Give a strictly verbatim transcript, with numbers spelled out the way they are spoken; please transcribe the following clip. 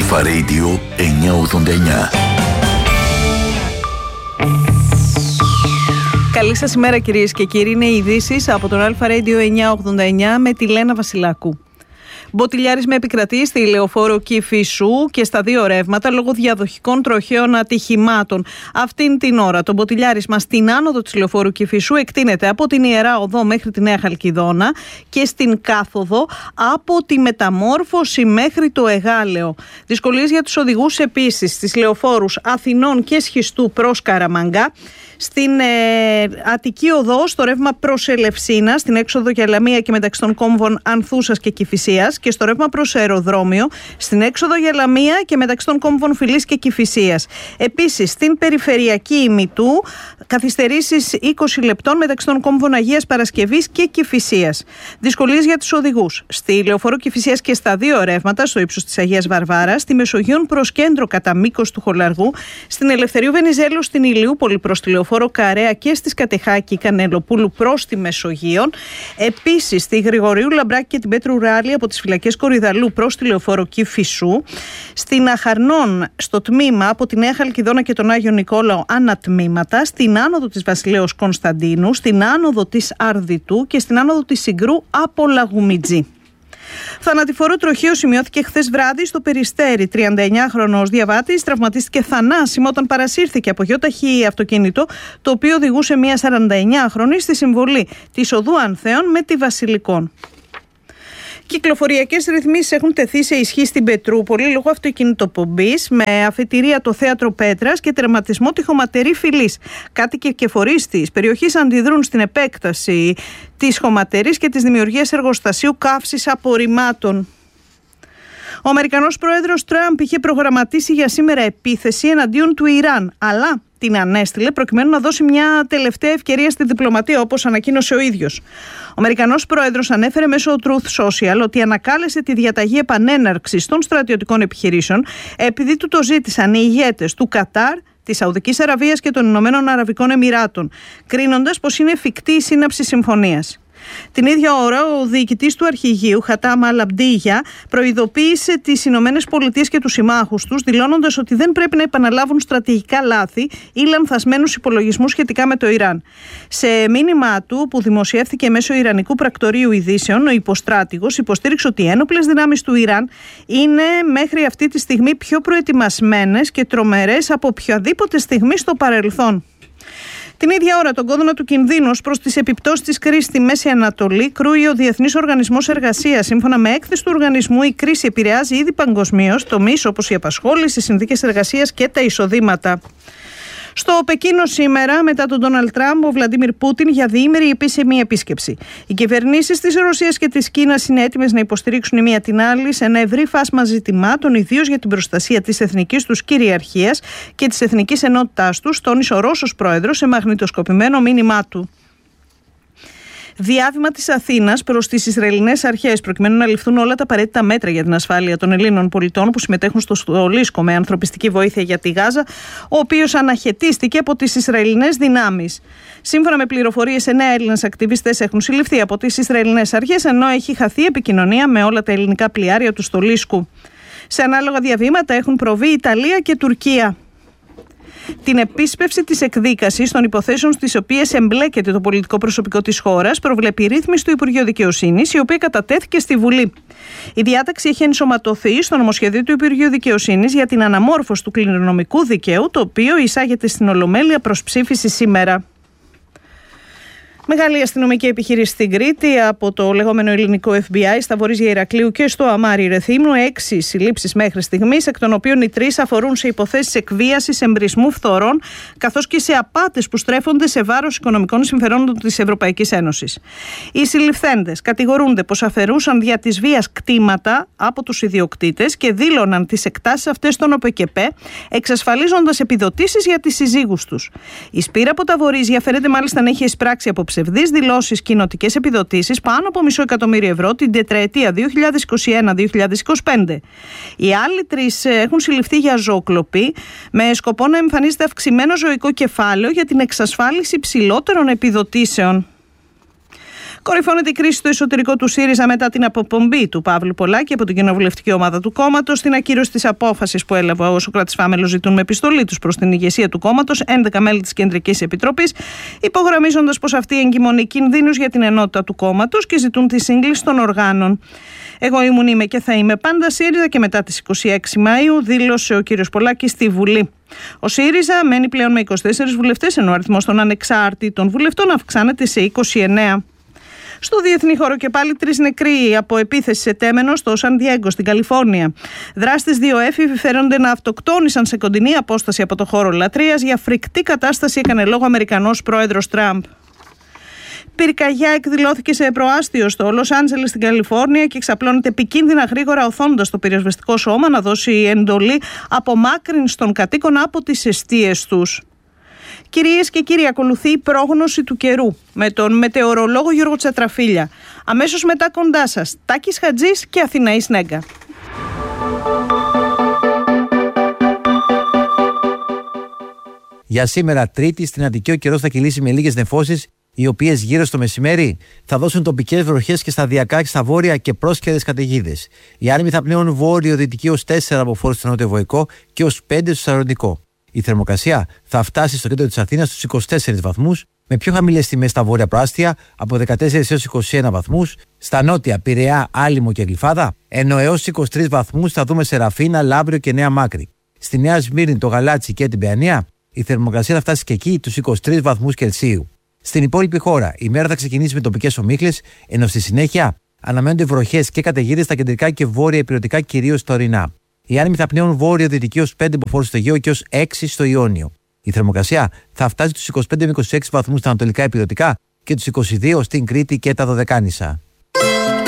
Αλφα Radio εννιακόσια ογδόντα εννιά. Καλή σας ημέρα κυρίες και κύριοι, είναι οι ειδήσεις από τον Αλφα Radio εννιακόσια ογδόντα εννιά με τη Λένα Βασιλάκου. Μποτιλιάρισμα επικρατεί στη λεωφόρο Κηφισού και στα δύο ρεύματα λόγω διαδοχικών τροχαίων ατυχημάτων. Αυτήν την ώρα το μποτιλιάρισμα στην άνοδο της λεωφόρου Κηφισού εκτείνεται από την Ιερά Οδό μέχρι τη Νέα Χαλκιδόνα και στην κάθοδο από τη Μεταμόρφωση μέχρι το Εγάλεο. Δυσκολίες για τους οδηγούς επίσης στις λεωφόρους Αθηνών και Σχιστού προς Καραμανγκά. Στην ε, Αττική Οδό, στο ρεύμα προς Ελευσίνα, στην έξοδο για Λαμία και μεταξύ των κόμβων Ανθούσας και Κηφισίας, και στο ρεύμα προς Αεροδρόμιο, στην έξοδο για Λαμία και μεταξύ των κόμβων Φυλής και Κηφισίας. Επίσης, στην περιφερειακή ημιτού, καθυστερήσεις είκοσι λεπτών μεταξύ των κόμβων Αγίας Παρασκευής και Κηφισίας. Δυσκολίες για τους οδηγούς στη λεωφόρο Κηφισίας και στα δύο ρεύματα, στο ύψος της Αγίας Βαρβάρας, στη Μεσογείων προς κέντρο κατά μήκος του Χολαργού, στην Ελευθερίου Βενιζέλου στην Ηλιούπολη προς τη λεωφόρο Καρέα και στη Σκατεχάκη Κανελοπούλου προς τη Μεσογείων. Επίσης, στη Γρηγορίου Λαμπράκη και την Πέτρου Ράλη από τις φυλακές Κορυδαλού προς τη λεωφόρο Κηφισού. Στην Αχαρνών, στο τμήμα από τη Νέα Χαλκιδόνα και τον Άγιο Νικόλαο ανατμήματα, στην άνοδο της Βασιλέως Κωνσταντίνου, στην άνοδο της Αρδιτού και στην άνοδο της Συγκρού από Λαγουμιτζή. Θανατηφόρο τροχαίο σημειώθηκε χθες βράδυ στο Περιστέρι. τριάντα εννιά χρονός διαβάτης τραυματίστηκε θανάσιμα όταν παρασύρθηκε από γιοταχή αυτοκίνητο, το οποίο οδηγούσε μια σαράντα εννιά χρονή στη συμβολή της οδού Ανθέων με τη Βασιλικών. Κυκλοφοριακές ρυθμίσεις έχουν τεθεί σε ισχύ στην Πετρούπολη λόγω αυτοκινητοπομπής, με αφετηρία το θέατρο Πέτρας και τερματισμό τη χωματερή Φυλής. Κάτοικοι και φορείς της περιοχής αντιδρούν στην επέκταση της χωματερής και της δημιουργίας εργοστασίου καύσης απορριμμάτων. Ο Αμερικανός πρόεδρος Τραμπ είχε προγραμματίσει για σήμερα επίθεση εναντίον του Ιράν, αλλά την ανέστειλε προκειμένου να δώσει μια τελευταία ευκαιρία στη διπλωματία, όπως ανακοίνωσε ο ίδιος. Ο Αμερικανός πρόεδρος ανέφερε μέσω Truth Social ότι ανακάλεσε τη διαταγή επανέναρξης των στρατιωτικών επιχειρήσεων επειδή του το ζήτησαν οι ηγέτες του Κατάρ, της Σαουδικής Αραβίας και των Ηνωμένων Αραβικών Εμιράτων, κρίνοντας πως είναι εφικτή η σύναψη συμφωνίας. Την ίδια ώρα, ο διοικητής του αρχηγείου, Χατάμ Αλ-Αμπντίγια, προειδοποίησε τις Ηνωμένες Πολιτείες και τους συμμάχους τους, δηλώνοντας ότι δεν πρέπει να επαναλάβουν στρατηγικά λάθη ή λανθασμένους υπολογισμούς σχετικά με το Ιράν. Σε μήνυμά του, που δημοσιεύθηκε μέσω Ιρανικού πρακτορείου ειδήσεων, ο υποστράτηγος υποστήριξε ότι οι ένοπλες δυνάμεις του Ιράν είναι μέχρι αυτή τη στιγμή πιο προετοιμασμένες και τρομερές από οποιαδήποτε στιγμή στο παρελθόν. Την ίδια ώρα, τον κόδωνα του κινδύνου προς τις επιπτώσεις της κρίσης στη Μέση Ανατολή κρούει ο Διεθνής Οργανισμός Εργασίας. Σύμφωνα με έκθεση του οργανισμού, η κρίση επηρεάζει ήδη παγκοσμίως τομείς όπως η απασχόληση, οι συνθήκες εργασίας και τα εισοδήματα. Στο Πεκίνο σήμερα, μετά τον Ντόναλντ Τραμπ, ο Βλαντίμιρ Πούτιν για διήμερη επίσημη επίσκεψη. Οι κυβερνήσεις της Ρωσίας και της Κίνας είναι έτοιμες να υποστηρίξουν η μία την άλλη σε ένα ευρύ φάσμα ζητημάτων, ιδίως για την προστασία της εθνικής τους κυριαρχίας και της εθνικής ενότητάς τους, τόνισε ο Ρώσος πρόεδρος σε μαγνητοσκοπημένο μήνυμά του. Διάβημα της Αθήνας προς τις Ισραηλινές αρχές προκειμένου να ληφθούν όλα τα απαραίτητα μέτρα για την ασφάλεια των Ελλήνων πολιτών που συμμετέχουν στο στολίσκο με ανθρωπιστική βοήθεια για τη Γάζα, ο οποίος αναχαιτίστηκε από τις Ισραηλινές δυνάμεις. Σύμφωνα με πληροφορίες, εννέα Έλληνες ακτιβιστές έχουν συλληφθεί από τις Ισραηλινές αρχές, ενώ έχει χαθεί επικοινωνία με όλα τα ελληνικά πλοιάρια του στολίσκου. Σε ανάλογα διαβήματα έχουν προβεί Ιταλία και Τουρκία. Την επίσπευση της εκδίκασης των υποθέσεων στις οποίες εμπλέκεται το πολιτικό προσωπικό της χώρας προβλέπει η ρύθμιση του Υπουργείου Δικαιοσύνης, η οποία κατατέθηκε στη Βουλή. Η διάταξη έχει ενσωματωθεί στο νομοσχέδιο του Υπουργείου Δικαιοσύνης για την αναμόρφωση του κληρονομικού δικαίου, το οποίο εισάγεται στην Ολομέλεια προς ψήφιση σήμερα. Μεγάλη αστυνομική επιχείρηση στην Κρήτη από το λεγόμενο ελληνικό εφ μπι άι στα Βορίζια Ηρακλείου και στο Αμάρι Ρεθύμνου. Έξι συλλήψεις μέχρι στιγμής, εκ των οποίων οι τρεις αφορούν σε υποθέσεις εκβίασης, εμπρισμού, φθορών, καθώς και σε απάτες που στρέφονται σε βάρος οικονομικών συμφερόντων της Ευρωπαϊκής Ένωσης. Οι συλληφθέντες κατηγορούνται πως αφαιρούσαν δια της βίας κτήματα από τους ιδιοκτήτες και δήλωναν τις εκτάσεις αυτές στον ΟΠΕΚΕΠΕ, εξασφαλίζοντας επιδοτήσεις για τις συζύγους τους. Η Σπύρα από τα Βορίζια φαίνεται μάλιστα να έχει εισπράξει από ψευδείς δηλώσεις κοινοτικές επιδοτήσεις πάνω από μισό εκατομμύριο ευρώ την τετραετία δύο χιλιάδες είκοσι ένα με δύο χιλιάδες είκοσι πέντε. Οι άλλοι τρεις έχουν συλληφθεί για ζωοκλοπή με σκοπό να εμφανίζεται αυξημένο ζωικό κεφάλαιο για την εξασφάλιση ψηλότερων επιδοτήσεων. Κορυφώνεται η κρίση στο εσωτερικό του ΣΥΡΙΖΑ μετά την αποπομπή του Παύλου Πολάκη από την κοινοβουλευτική ομάδα του κόμματος, την ακύρωση της απόφασης που έλαβε ο Σωκράτης Φάμελος, ζητούν με επιστολή τους προς την ηγεσία του κόμματος έντεκα μέλη της Κεντρικής Επιτροπής, υπογραμμίζοντας πως αυτή εγκυμονεί κινδύνους για την ενότητα του κόμματος και ζητούν τη σύγκληση των οργάνων. Εγώ ήμουν, είμαι και θα είμαι πάντα ΣΥΡΙΖΑ και μετά τις είκοσι έξι Μαΐου, δήλωσε ο κύριος Πολάκης στη Βουλή. Ο ΣΥΡΙΖΑ μένει πλέον με είκοσι τέσσερις βουλευτές, ενώ ο αριθμός των ανεξάρτητων βουλευτών αυξάνεται σε είκοσι εννέα. Στο διεθνή χώρο και πάλι τρεις νεκροί από επίθεση σε τέμενο στο Σαν Διέγκο στην Καλιφόρνια. Δράστες δύο έφηβοι φέρονται να αυτοκτόνησαν σε κοντινή απόσταση από το χώρο λατρείας. Για φρικτή κατάσταση έκανε λόγο Αμερικανός πρόεδρος Τραμπ. Πυρκαγιά εκδηλώθηκε σε προάστιο στο Λος Άντζελες στην Καλιφόρνια και εξαπλώνεται επικίνδυνα γρήγορα, οθώντας το πυροσβεστικό σώμα να δώσει εντολή απομάκρυνση των κατοίκων από τις εστίες τους. Κυρίες και κύριοι, ακολουθεί η πρόγνωση του καιρού με τον μετεωρολόγο Γιώργο Τσατραφίλια. Αμέσως μετά κοντά σας, Τάκης Χατζής και Αθηναής Νέγκα. Για σήμερα Τρίτη, στην Αττική ο καιρός θα κυλήσει με λίγες νεφώσεις, οι οποίες γύρω στο μεσημέρι θα δώσουν τοπικές βροχές και σταδιακά στα βόρεια και πρόσχερες καταιγίδες. Οι άνεμοι θα πνέουν βόρειο-δυτική ως τέσσερα από φόρους στο νότιο-βοϊκό και ως πέντε στο σαροντικό. Η θερμοκρασία θα φτάσει στο κέντρο της Αθήνας στους είκοσι τέσσερις βαθμούς, με πιο χαμηλές τιμές στα βόρεια προάστια από δεκατέσσερις έως είκοσι ένα βαθμούς, στα νότια Πειραιά, Άλυμο και Γλυφάδα, ενώ έως είκοσι τρεις βαθμούς θα δούμε σε Ραφίνα, Λαύριο και Νέα Μάκρη. Στη Νέα Σμύρνη, το Γαλάτσι και την Παιανία, η θερμοκρασία θα φτάσει και εκεί τους είκοσι τρεις βαθμούς Κελσίου. Στην υπόλοιπη χώρα, η μέρα θα ξεκινήσει με τοπικές ομίχλες, ενώ στη συνέχεια αναμένονται βροχές και καταιγίδες στα κεντρικά και βόρεια υπηρετικά, κυρίως στα ορεινά. Οι άνεμοι θα πνέουν βόρειο-δυτική ως πέντε μποφόρ στο Αιγαίο και ως έξι στο Ιόνιο. Η θερμοκρασία θα φτάσει στους είκοσι πέντε με είκοσι έξι βαθμούς στα ανατολικά υπηρετικά και τους είκοσι δύο στην Κρήτη και τα Δωδεκάνησα.